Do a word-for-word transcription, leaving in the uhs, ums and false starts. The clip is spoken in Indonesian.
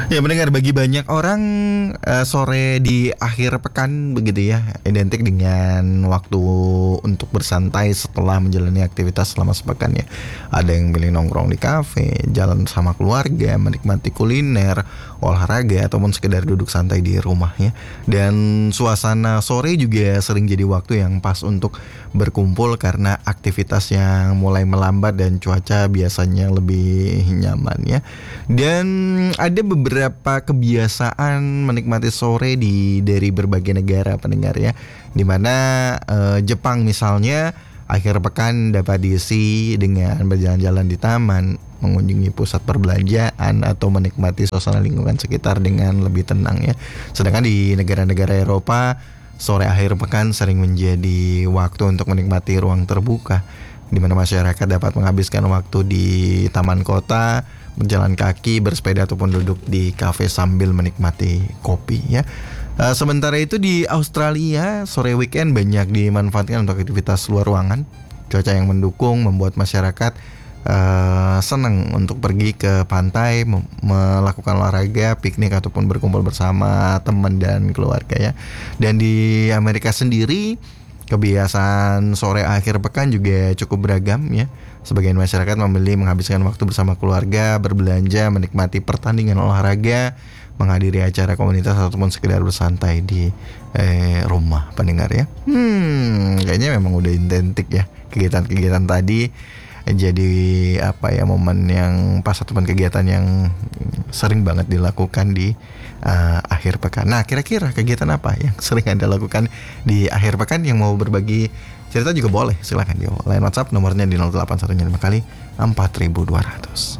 Ya mendengar bagi banyak orang eh, sore di akhir pekan begitu ya identik dengan waktu untuk bersantai setelah menjalani aktivitas selama sepekan ya. Ada yang milih nongkrong di kafe, jalan sama keluarga, menikmati kuliner, olahraga ataupun sekedar duduk santai di rumah ya. Dan suasana sore juga sering jadi waktu yang pas untuk berkumpul karena aktivitas yang mulai melambat dan cuaca biasanya lebih nyaman ya. Dan ada beberapa kebiasaan menikmati sore di dari berbagai negara pendengar ya. Dimana eh, Jepang misalnya akhir pekan dapat diisi dengan berjalan-jalan di taman, mengunjungi pusat perbelanjaan atau menikmati suasana lingkungan sekitar dengan lebih tenang ya. Sedangkan di negara-negara Eropa, sore akhir pekan sering menjadi waktu untuk menikmati ruang terbuka di mana masyarakat dapat menghabiskan waktu di taman kota, berjalan kaki, bersepeda ataupun duduk di kafe sambil menikmati kopi ya. Uh, sementara itu di Australia sore weekend banyak dimanfaatkan untuk aktivitas luar ruangan. Cuaca yang mendukung membuat masyarakat uh, senang untuk pergi ke pantai, mem- melakukan olahraga, piknik ataupun berkumpul bersama teman dan keluarga ya. Dan di Amerika sendiri kebiasaan sore akhir pekan juga cukup beragam ya. Sebagian masyarakat memilih menghabiskan waktu bersama keluarga, berbelanja, menikmati pertandingan olahraga, menghadiri acara komunitas ataupun sekedar bersantai di eh, rumah pendengar ya. Hmm, kayaknya memang udah identik ya kegiatan-kegiatan tadi jadi apa ya momen yang pas ataupun kegiatan yang sering banget dilakukan di uh, akhir pekan. Nah, kira-kira kegiatan apa yang sering Anda lakukan di akhir pekan? Yang mau berbagi cerita juga boleh, silakan di line WhatsApp nomornya di nol delapan satu lima kali empat ribu dua ratus.